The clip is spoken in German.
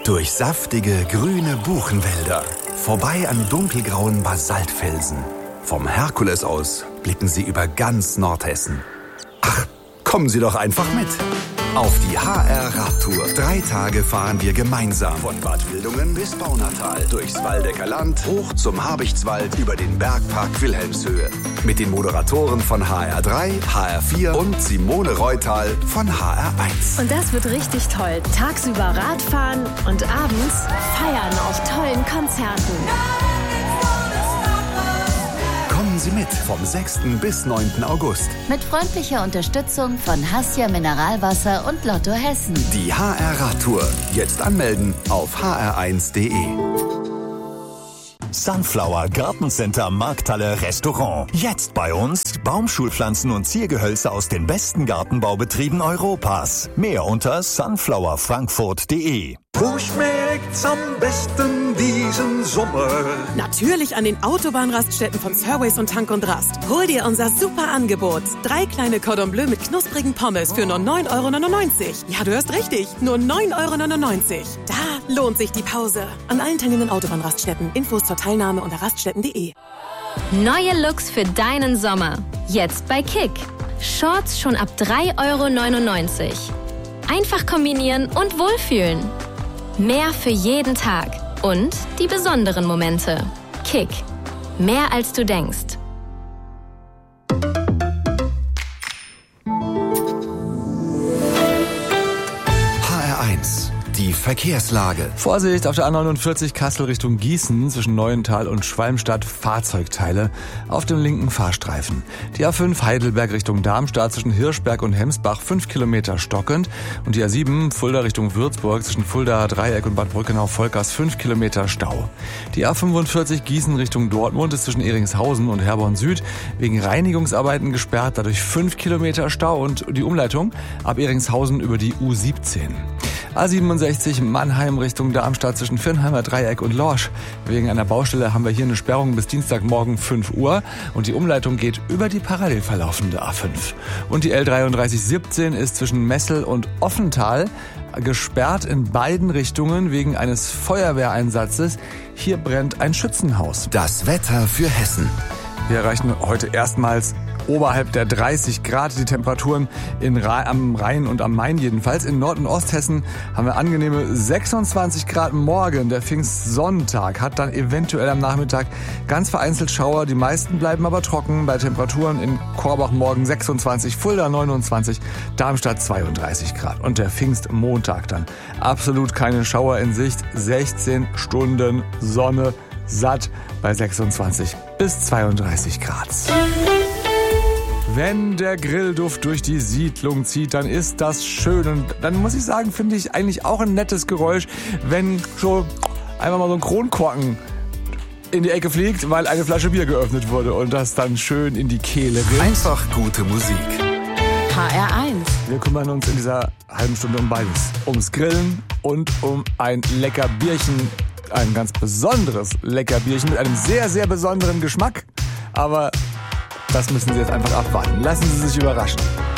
Durch saftige, grüne Buchenwälder. Vorbei an dunkelgrauen Basaltfelsen. Vom Herkules aus blicken Sie über ganz Nordhessen. Ach, kommen Sie doch einfach mit. Auf die HR-Radtour. 3 Tage fahren wir gemeinsam. Von Bad Wildungen bis Baunatal. Durchs Waldecker Land, hoch zum Habichtswald, über den Bergpark Wilhelmshöhe. Mit den Moderatoren von HR3, HR4 und Simone Reutal von HR1. Und das wird richtig toll. Tagsüber Radfahren und abends feiern auf tollen Konzerten. Kommen Sie mit vom 6. bis 9. August. Mit freundlicher Unterstützung von Hassia Mineralwasser und Lotto Hessen. Die HR-Radtour. Jetzt anmelden auf hr1.de. Sunflower Gartencenter Markthalle Restaurant. Jetzt bei uns Baumschulpflanzen und Ziergehölze aus den besten Gartenbaubetrieben Europas. Mehr unter sunflowerfrankfurt.de. Wo schmeckt's am besten diesen Sommer? Natürlich an den Autobahnraststätten von Surways und Tank und Rast. Hol dir unser super Angebot. 3 kleine Cordon Bleu mit knusprigen Pommes für nur 9,99 €. Ja, du hörst richtig. Nur 9,99 €. Da lohnt sich die Pause. An allen teilnehmenden Autobahnraststätten. Infos zur Teilnahme unter raststätten.de. Neue Looks für deinen Sommer. Jetzt bei Kick. Shorts schon ab 3,99 €. Einfach kombinieren und wohlfühlen. Mehr für jeden Tag. Und die besonderen Momente. Kick. Mehr als du denkst. HR1. Die Verkehrslage. Vorsicht auf der A49 Kassel Richtung Gießen zwischen Neuental und Schwalmstadt, Fahrzeugteile auf dem linken Fahrstreifen. Die A5 Heidelberg Richtung Darmstadt zwischen Hirschberg und Hemsbach 5 Kilometer stockend und die A7 Fulda Richtung Würzburg zwischen Fulda Dreieck und Bad Brückenau-Volkers 5 Kilometer Stau. Die A45 Gießen Richtung Dortmund ist zwischen Eringshausen und Herborn Süd wegen Reinigungsarbeiten gesperrt, dadurch 5 Kilometer Stau und die Umleitung ab Eringshausen über die U17. A67 Mannheim Richtung Darmstadt zwischen Firnheimer Dreieck und Lorsch. Wegen einer Baustelle haben wir hier eine Sperrung bis Dienstagmorgen 5 Uhr und die Umleitung geht über die parallel verlaufende A5. Und die L3317 ist zwischen Messel und Offental gesperrt in beiden Richtungen wegen eines Feuerwehreinsatzes. Hier brennt ein Schützenhaus. Das Wetter für Hessen. Wir erreichen heute erstmals oberhalb der 30 Grad. Die Temperaturen am Rhein und am Main jedenfalls. In Nord- und Osthessen haben wir angenehme 26 Grad morgen. Der Pfingstsonntag hat dann eventuell am Nachmittag ganz vereinzelt Schauer. Die meisten bleiben aber trocken. Bei Temperaturen in Korbach morgen 26, Fulda 29, Darmstadt 32 Grad. Und der Pfingstmontag dann absolut keine Schauer in Sicht. 16 Stunden Sonne satt bei 26 bis 32 Grad. Wenn der Grillduft durch die Siedlung zieht, dann ist das schön. Und dann muss ich sagen, finde ich eigentlich auch ein nettes Geräusch, wenn so einfach mal so ein Kronkorken in die Ecke fliegt, weil eine Flasche Bier geöffnet wurde und das dann schön in die Kehle rinnt. Einfach gute Musik. HR1. Wir kümmern uns in dieser halben Stunde um beides. Ums Grillen und um ein lecker Bierchen. Ein ganz besonderes lecker Bierchen mit einem sehr, sehr besonderen Geschmack. Aber das müssen Sie jetzt einfach abwarten. Lassen Sie sich überraschen.